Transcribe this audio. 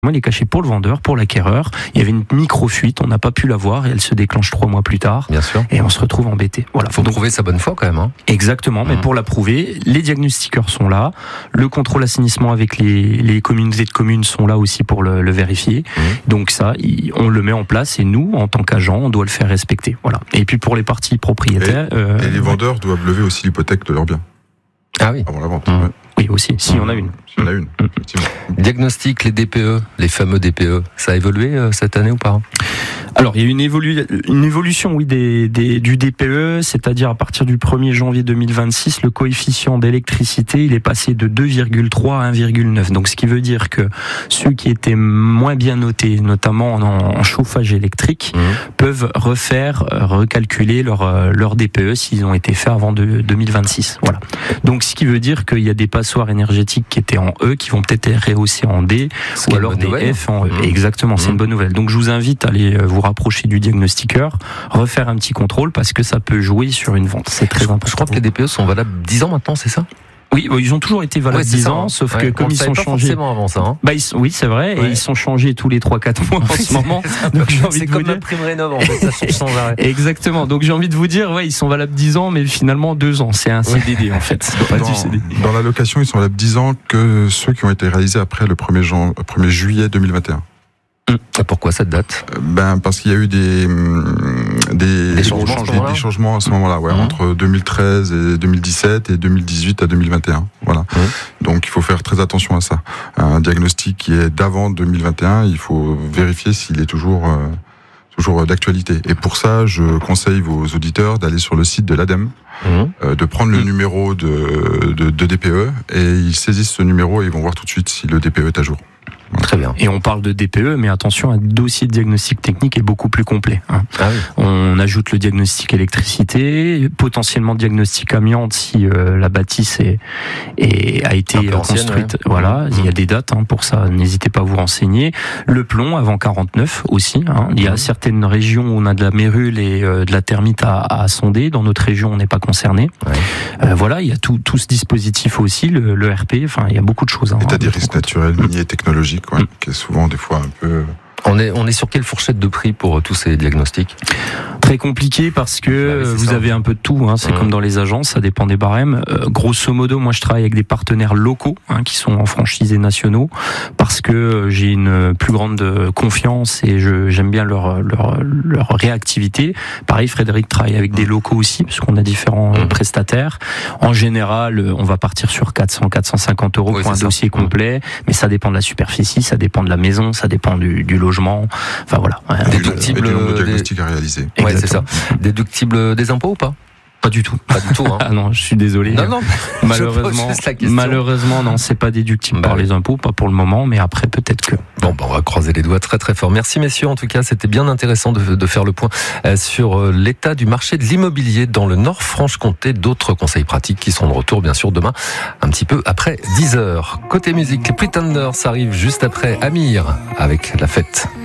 Il est caché pour le vendeur, pour l'acquéreur. Il y avait une micro-fuite, on n'a pas pu la voir et elle se déclenche 3 mois plus tard. Bien sûr. Et on se retrouve embêté. Voilà. Faut prouver sa bonne foi quand même. Hein. Exactement, mais pour la prouver, les diagnostiqueurs sont là. Le contrôle assainissement avec les communautés de communes sont là aussi pour le vérifier. Donc ça, on le met en place et nous, en tant qu'agents, on doit le faire respecter. Voilà. Et puis pour les parties propriétaires... Et les vendeurs doivent lever aussi l'hypothèque de leurs biens. Ah oui. Avant la vente. Ouais. Oui, aussi, si on a une. Si on a une, effectivement. Diagnostic, les DPE, les fameux DPE, ça a évolué cette année ou pas ? Alors, il y a une évolution, oui, du DPE, c'est-à-dire à partir du 1er janvier 2026, le coefficient d'électricité, il est passé de 2,3 à 1,9. Donc, ce qui veut dire que ceux qui étaient moins bien notés, notamment en chauffage électrique, peuvent recalculer leur DPE s'ils ont été faits avant 2026. Voilà. Donc, ce qui veut dire qu'il y a des passoires énergétiques qui étaient en E, qui vont peut-être être rehaussés en D, ou alors des nouvelle. F en E. Exactement, c'est une bonne nouvelle. Donc, je vous invite à aller vous rapprocher du diagnostiqueur, refaire un petit contrôle parce que ça peut jouer sur une vente. C'est très important. Je crois que les DPE sont valables 10 ans maintenant, c'est ça ? Oui, ils ont toujours été valables 10 ans, sauf que comme ils sont changés. Avant ça, hein. Oui, c'est vrai, et ils sont changés tous les 3-4 mois en ce moment. Donc c'est comme la prime rénov, en fait, ça change sans arrêt. Exactement. Donc j'ai envie de vous dire, ils sont valables 10 ans, mais finalement 2 ans. C'est un CDD, en fait. Dans la location, ils sont valables 10 ans que ceux qui ont été réalisés après le 1er juillet 2021. Et pourquoi cette date ? Parce qu'il y a eu des changements à ce moment-là, entre 2013 et 2017 et 2018 à 2021. Voilà. Donc il faut faire très attention à ça. Un diagnostic qui est d'avant 2021, il faut vérifier s'il est toujours d'actualité. Et pour ça, je conseille vos auditeurs d'aller sur le site de l'ADEME, de prendre le numéro de DPE, et ils saisissent ce numéro et ils vont voir tout de suite si le DPE est à jour. Très bien. Et on parle de DPE, mais attention, un dossier de diagnostic technique est beaucoup plus complet. Hein. Ah oui. On ajoute le diagnostic électricité, potentiellement diagnostic amiante si la bâtisse a été construite. Voilà, il y a des dates pour ça. N'hésitez pas à vous renseigner. Le plomb avant 49 aussi. Il y a certaines régions où on a de la mérule et de la termite à sonder. Dans notre région, on n'est pas concerné. Voilà, il y a tout ce dispositif aussi, le RP. Enfin, il y a beaucoup de choses. État des risques naturels, miniers et technologiques. Qui est souvent des fois un peu... On est sur quelle fourchette de prix pour tous ces diagnostics ? Très compliqué parce que vous avez un peu de tout. C'est comme dans les agences, ça dépend des barèmes. Grosso modo, moi je travaille avec des partenaires locaux qui sont en franchisés nationaux parce que j'ai une plus grande confiance et j'aime bien leur réactivité. Pareil, Frédéric travaille avec des locaux aussi parce qu'on a différents prestataires. En général, on va partir sur 400-450 euros pour un dossier complet, mais ça dépend de la superficie, ça dépend de la maison, ça dépend du logement. Enfin voilà. Déductible et du nombre de diagnostics à réaliser. Ouais, c'est ça. Déductible des impôts ou pas ? Pas du tout. Ah non, je suis désolé. Non. Malheureusement, non, c'est pas déductible par les impôts, pas pour le moment, mais après peut-être que. Bon, on va croiser les doigts très très fort. Merci messieurs, en tout cas, c'était bien intéressant de faire le point sur l'état du marché de l'immobilier dans le Nord-Franche-Comté. D'autres conseils pratiques qui seront de retour, bien sûr, demain, un petit peu après 10h. Côté musique, les Pretenders arrivent juste après Amir avec La Fête.